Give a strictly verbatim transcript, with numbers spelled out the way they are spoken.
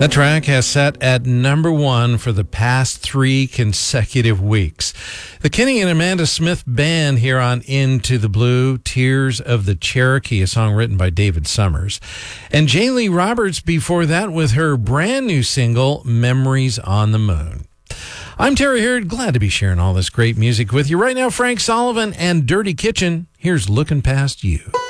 That track has sat at number one for the past three consecutive weeks. The Kenny and Amanda Smith Band here on Into the Blue, Tears of the Cherokee, a song written by David Summers. And Jay Lee Roberts before that with her brand new single, Memories on the Moon. I'm Terry Hurd, glad to be sharing all this great music with you. Right now, Frank Sullivan and Dirty Kitchen. Here's Looking Past You.